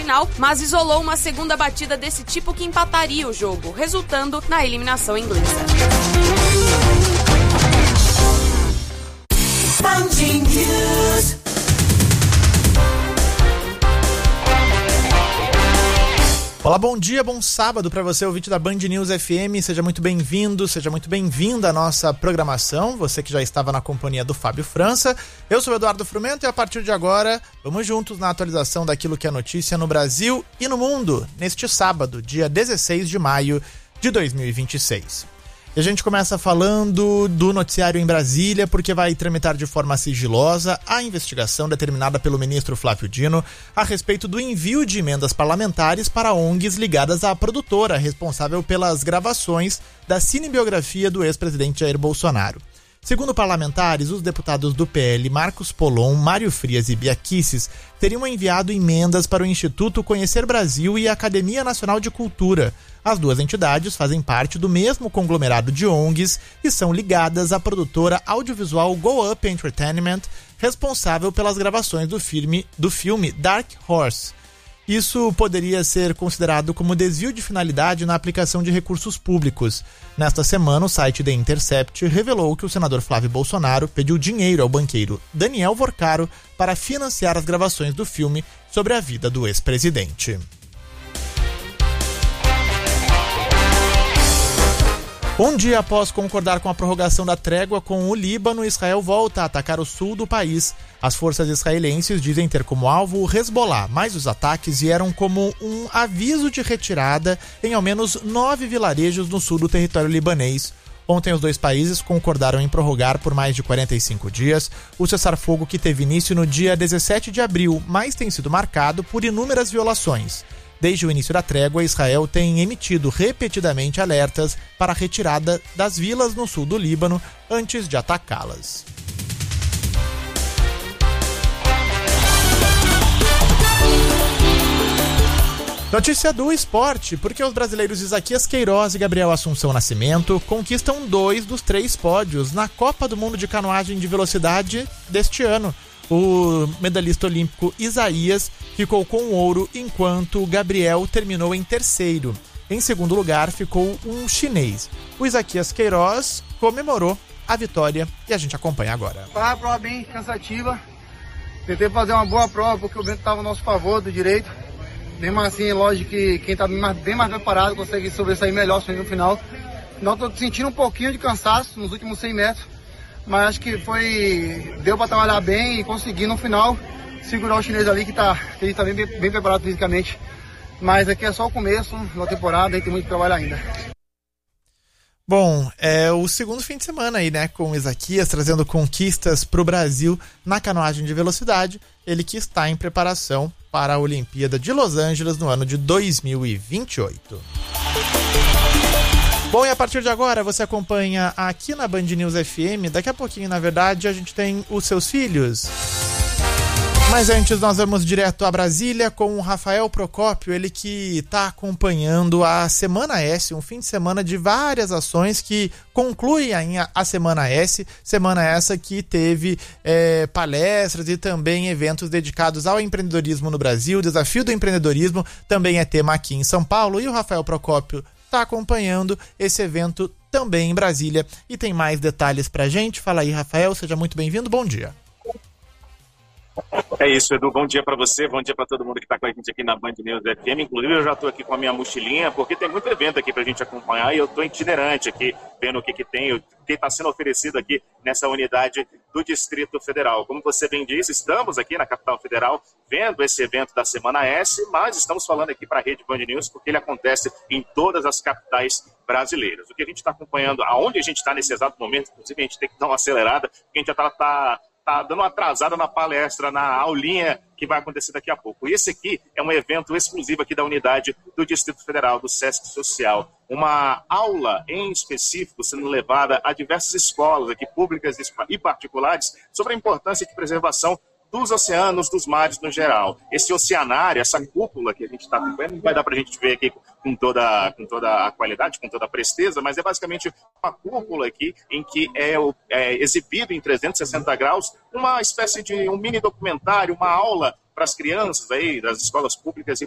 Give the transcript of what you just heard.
final, mas isolou uma segunda batida desse tipo que empataria o jogo, resultando na eliminação inglesa. Olá, bom dia, bom sábado para você, ouvinte da Band News FM. Seja muito bem-vindo, seja muito bem-vinda à nossa programação. Você que já estava na companhia do Fábio França. Eu sou o Eduardo Frumento e a partir de agora vamos juntos na atualização daquilo que é notícia no Brasil e no mundo, neste sábado, dia 16 de maio de 2026. E a gente começa falando do noticiário em Brasília, porque vai tramitar de forma sigilosa a investigação determinada pelo ministro Flávio Dino a respeito do envio de emendas parlamentares para ONGs ligadas à produtora responsável pelas gravações da cinebiografia do ex-presidente Jair Bolsonaro. Segundo parlamentares, os deputados do PL Marcos Polon, Mário Frias e Bia Kicis teriam enviado emendas para o Instituto Conhecer Brasil e a Academia Nacional de Cultura. As duas entidades fazem parte do mesmo conglomerado de ONGs e são ligadas à produtora audiovisual Go Up Entertainment, responsável pelas gravações do filme Dark Horse. Isso poderia ser considerado como desvio de finalidade na aplicação de recursos públicos. Nesta semana, o site The Intercept revelou que o senador Flávio Bolsonaro pediu dinheiro ao banqueiro Daniel Vorcaro para financiar as gravações do filme sobre a vida do ex-presidente. Um dia após concordar com a prorrogação da trégua com o Líbano, Israel volta a atacar o sul do país. As forças israelenses dizem ter como alvo o Hezbollah, mas os ataques vieram como um aviso de retirada em ao menos 9 vilarejos no sul do território libanês. Ontem os dois países concordaram em prorrogar por mais de 45 dias o cessar-fogo que teve início no dia 17 de abril, mas tem sido marcado por inúmeras violações. Desde o início da trégua, Israel tem emitido repetidamente alertas para a retirada das vilas no sul do Líbano antes de atacá-las. Notícia do esporte, porque os brasileiros Isaquias Queiroz e Gabriel Assunção Nascimento conquistam 2 dos 3 pódios na Copa do Mundo de Canoagem de Velocidade deste ano. O medalhista olímpico Isaías ficou com o ouro, enquanto o Gabriel terminou em terceiro. Em segundo lugar ficou um chinês. O Isaquias Queiroz comemorou a vitória e a gente acompanha agora. Foi uma prova bem cansativa. Tentei fazer uma boa prova porque o vento estava a nosso favor, do direito. Mesmo assim, lógico que quem está bem mais preparado consegue sobressair melhor no final. Não estou sentindo um pouquinho de cansaço nos últimos 100 metros. Mas acho que deu para trabalhar bem e conseguir no final segurar o chinês ali que ele está bem preparado fisicamente. Mas aqui é só o começo da temporada e tem muito trabalho ainda. Bom, é o segundo fim de semana aí, né, com o Isaquias trazendo conquistas para o Brasil na canoagem de velocidade. Ele que está em preparação para a Olimpíada de Los Angeles no ano de 2028. Bom, e a partir de agora você acompanha aqui na Band News FM. Daqui a pouquinho, na verdade, a gente tem os seus filhos. Mas antes nós vamos direto a Brasília com o Rafael Procópio, ele que está acompanhando a Semana S, um fim de semana de várias ações que conclui a Semana S, semana essa que teve palestras e também eventos dedicados ao empreendedorismo no Brasil. O desafio do empreendedorismo também é tema aqui em São Paulo e o Rafael Procópio está acompanhando esse evento também em Brasília e tem mais detalhes pra gente. Fala aí, Rafael, seja muito bem-vindo, bom dia. É isso, Edu, bom dia para você, bom dia para todo mundo que está com a gente aqui na Band News FM. Inclusive eu já estou aqui com a minha mochilinha, porque tem muito evento aqui para a gente acompanhar e eu estou itinerante aqui, vendo o que tem, o que está sendo oferecido aqui nessa unidade do Distrito Federal. Como você bem disse, estamos aqui na capital federal vendo esse evento da Semana S, mas estamos falando aqui para a Rede Band News porque ele acontece em todas as capitais brasileiras. O que a gente está acompanhando, aonde a gente está nesse exato momento, inclusive a gente tem que dar uma acelerada, porque a gente já está dando uma atrasada na palestra, na aulinha que vai acontecer daqui a pouco. Esse aqui é um evento exclusivo aqui da unidade do Distrito Federal, do Sesc Social. Uma aula em específico sendo levada a diversas escolas aqui, públicas e particulares, sobre a importância de preservação dos oceanos, dos mares no geral. Esse oceanário, essa cúpula que a gente está acompanhando, não vai dar para a gente ver aqui com toda a qualidade, com toda a presteza, mas é basicamente uma cúpula aqui em que é exibido em 360 graus uma espécie de um mini documentário, uma aula para as crianças aí das escolas públicas e